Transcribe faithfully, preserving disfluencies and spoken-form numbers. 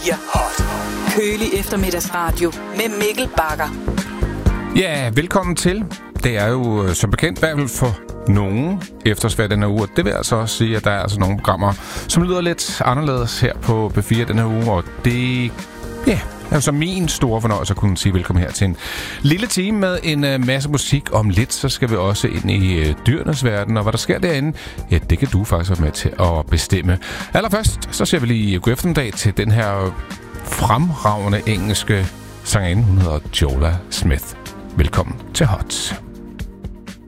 fire Hot. Kølig eftermiddagsradio med Mikkel Bagger. Ja, velkommen til. Det er jo som bekendt i hvert fald for nogen eftersvær den her uge. Det vil altså også sige, at der er altså nogle programmer, som lyder lidt anderledes her på B fire den her uge. Og det ja, er jo så min store fornøjelse at kunne sige velkommen her til en lille time med en uh, masse musik. Om lidt, så skal vi også ind i uh, dyrenes verden. Og hvad der sker derinde, ja, det kan du faktisk være med til at bestemme. Allerførst, så ser vi lige god eftermiddag til den her fremragende engelske sangerinde. Hun hedder Jola Smith. Velkommen til Hot.